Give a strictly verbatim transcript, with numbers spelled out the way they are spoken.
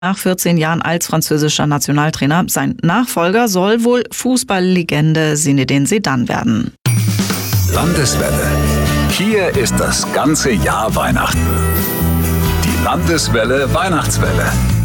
Nach vierzehn Jahren als französischer Nationaltrainer. Sein Nachfolger soll wohl Fußballlegende Zinedine Zidane werden. Landeswelle. Hier ist das ganze Jahr Weihnachten. Die Landeswelle Weihnachtswelle.